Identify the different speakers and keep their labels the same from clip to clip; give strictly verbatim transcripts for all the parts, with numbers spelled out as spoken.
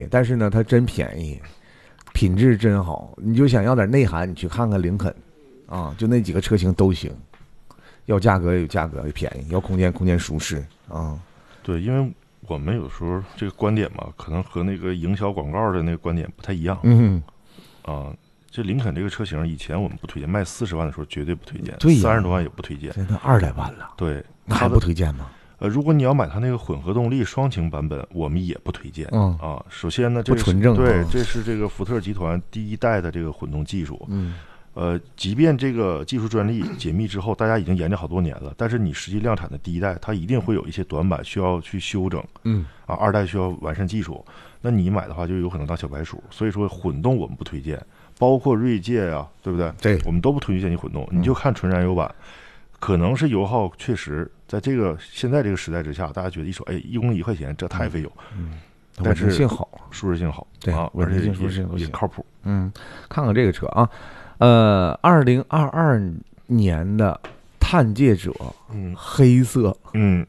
Speaker 1: 但是呢，它真便宜，品质真好。你就想要点内涵，你去看看林肯，啊，就那几个车型都行。要价格有价格也便宜，要空间空间舒适啊。
Speaker 2: 对，因为我们有时候这个观点嘛，可能和那个营销广告的那个观点不太一样。
Speaker 1: 嗯，
Speaker 2: 啊，这林肯这个车型以前我们不推荐，卖四十万的时候绝对不推荐，
Speaker 1: 对，
Speaker 2: 三十多万也不推荐，
Speaker 1: 现在二来万了，
Speaker 2: 对，
Speaker 1: 那还不推荐吗？
Speaker 2: 呃，如果你要买它那个混合动力双擎版本，我们也不推荐。
Speaker 1: 嗯
Speaker 2: 啊，首先呢，这
Speaker 1: 不纯正，
Speaker 2: 对，这是这个福特集团第一代的这个混动技术。
Speaker 1: 嗯，
Speaker 2: 呃，即便这个技术专利解密之后，大家已经研究好多年了，但是你实际量产的第一代，它一定会有一些短板需要去修整。
Speaker 1: 嗯，
Speaker 2: 啊，二代需要完善技术，那你买的话就有可能当小白鼠。所以说混动我们不推荐，包括锐界啊，对不对？
Speaker 1: 对，
Speaker 2: 我们都不推荐你混动，你就看纯燃油版。嗯，可能是油耗确实在这个现在这个时代之下，大家觉得一说，哎，一公里一块钱，这太费油。
Speaker 1: 嗯，
Speaker 2: 但是
Speaker 1: 稳定性好，
Speaker 2: 舒适性好，
Speaker 1: 对
Speaker 2: 啊，
Speaker 1: 稳定性、舒适
Speaker 2: 性也靠谱。
Speaker 1: 嗯，看看这个车啊，呃，二零二二年的探界者，
Speaker 2: 嗯，
Speaker 1: 黑色，
Speaker 2: 嗯，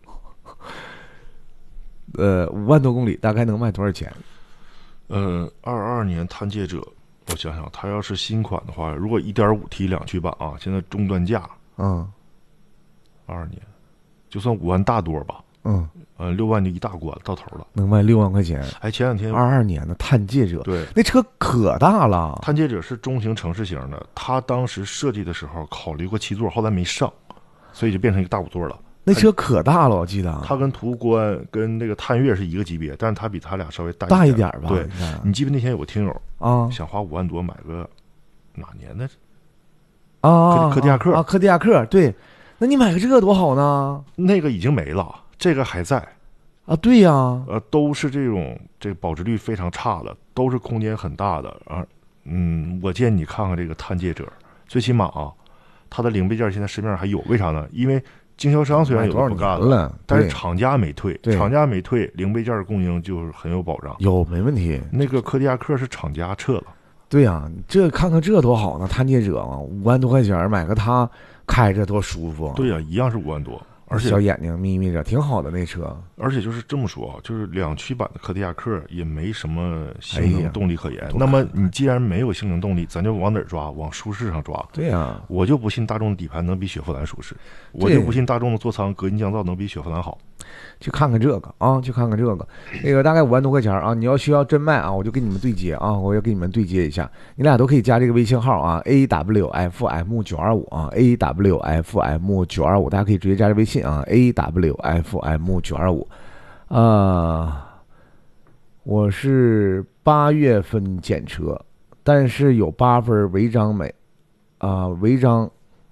Speaker 1: 呃，五万多公里，大概能卖多少钱？
Speaker 2: 呃，二二年探界者，我想想，它要是新款的话，如果 一点五 T 两驱版啊，现在终端价，
Speaker 1: 嗯，
Speaker 2: 二二年，就算五万大多吧，
Speaker 1: 嗯，
Speaker 2: 呃，六万就一大关到头了，
Speaker 1: 能卖六万块钱。
Speaker 2: 哎，前两天
Speaker 1: 二二年的探界者，
Speaker 2: 对，
Speaker 1: 那车可大了。
Speaker 2: 探界者是中型城市型的，它当时设计的时候考虑过七座，后来没上，所以就变成一个大五座了。
Speaker 1: 那车可大了，我记得。
Speaker 2: 它跟途观跟那个探岳是一个级别，但是它比它俩稍微大
Speaker 1: 大
Speaker 2: 一
Speaker 1: 点吧？
Speaker 2: 对，你记不？那天有个听友
Speaker 1: 啊，
Speaker 2: 想花五万多买个哪年的
Speaker 1: 啊？
Speaker 2: 科迪亚克
Speaker 1: 啊，科迪亚克。对，那你买个这个多好呢？
Speaker 2: 那个已经没了，这个还在
Speaker 1: 啊。对呀，
Speaker 2: 呃，都是这种这个保值率非常差的，都是空间很大的啊。嗯，我建议你看看这个探界者，最起码啊，它的零配件现在市面上还有，为啥呢？因为经销商虽然有的不干
Speaker 1: 了，
Speaker 2: 但是厂家没退，
Speaker 1: 对
Speaker 2: 厂家没退，零配件供应就是很有保障。
Speaker 1: 有，没问题。
Speaker 2: 那个科迪亚克是厂家撤了。
Speaker 1: 对呀、啊，这看看这多好呢！探界者嘛，五万多块钱买个它，开着多舒服。
Speaker 2: 对呀、啊，一样是五万多，而且
Speaker 1: 小眼睛眯眯着，挺好的那车。
Speaker 2: 而且就是这么说啊，就是两驱版的科迪亚克也没什么性能动力可言。哎、那么你既然没有性能动力，咱就往哪儿抓？往舒适上抓。
Speaker 1: 对呀、啊，
Speaker 2: 我就不信大众的底盘能比雪佛兰舒适，我就不信大众的座舱隔音降噪能比雪佛兰好。
Speaker 1: 去看看这个啊，去看看这个，那个大概五万多块钱啊。你要需要真卖啊，我就跟你们对接啊，我要跟你们对接一下。你俩都可以加这个微信号啊 ，A W F M 九二五啊 ，A W F M 九二五，大家可以直接加这微信啊 ，A W F M 九二五。呃，我是八月份检车，但是有八分违章没啊？违章。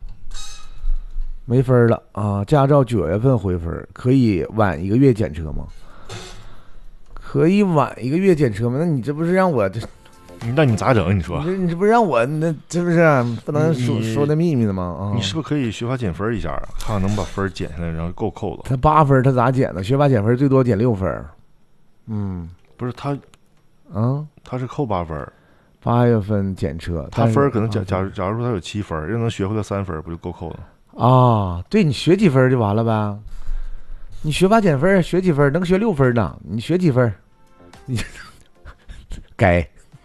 Speaker 1: 没分了啊！驾照九月份回分，可以晚一个月检车吗？可以晚一个月检车吗？那你这不是让我这？
Speaker 2: 那你咋整？你说
Speaker 1: 你这你这不是让我那这不是不能说说的秘密的吗？啊！
Speaker 2: 你是不是可以学法减分一下，看看能把分减下来，然后够扣了？
Speaker 1: 他八分，他咋减的？学法减分最多减六分。嗯，
Speaker 2: 不是他，
Speaker 1: 嗯，
Speaker 2: 他是扣八分。
Speaker 1: 八月份检车，
Speaker 2: 他分可能假假如假如说他有七分，又能学回来三分，不就够扣了？
Speaker 1: 啊，对，你学几分就完了呗。你学法减分学几分，能学六分呢？你学几分？你该，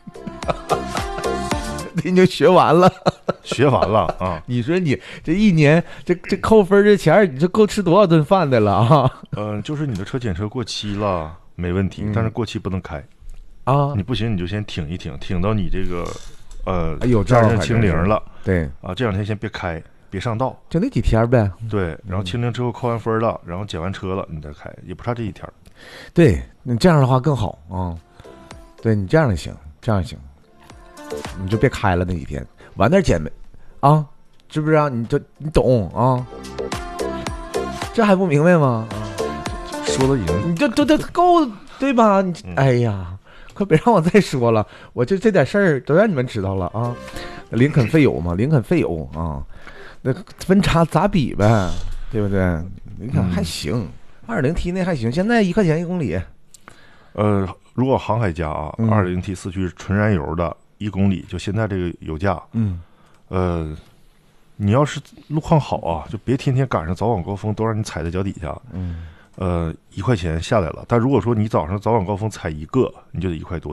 Speaker 1: 你就学完了，
Speaker 2: 学完了啊！
Speaker 1: 你说你这一年这这扣分这钱，你这够吃多少顿饭的了啊？
Speaker 2: 嗯、呃，就是你的车检车过期了没问题，嗯、但是过期不能开
Speaker 1: 啊。你
Speaker 2: 不行你就先挺一挺，挺到你这个呃
Speaker 1: 有照
Speaker 2: 清零了。
Speaker 1: 对
Speaker 2: 啊，这两天先别开。别上道，
Speaker 1: 就那几天呗。
Speaker 2: 对，然后清零之后扣完分了，然后检完车了，你再开，也不差这一天。
Speaker 1: 对你这样的话更好啊、嗯。对你这样的行，这样行，你就别开了那几天，晚点检呗，啊，是不是啊？你这你懂啊？这还不明白吗？
Speaker 2: 说的已经，
Speaker 1: 你这这这够对吧？你、嗯、哎呀，快别让我再说了，我这这点事儿都让你们知道了啊。林肯费油嘛，林肯费油啊。那分差咋比呗，对不对？你看还行，二零 T 那还行，现在一块钱一公里。
Speaker 2: 呃，如果航海家啊，二零 T 四驱纯燃油的，一公里就现在这个油价，
Speaker 1: 嗯，
Speaker 2: 呃，你要是路况好啊，就别天天赶上早晚高峰都让你踩在脚底下。
Speaker 1: 嗯，
Speaker 2: 呃，一块钱下来了。但如果说你早上早晚高峰采一个，你就得一块多。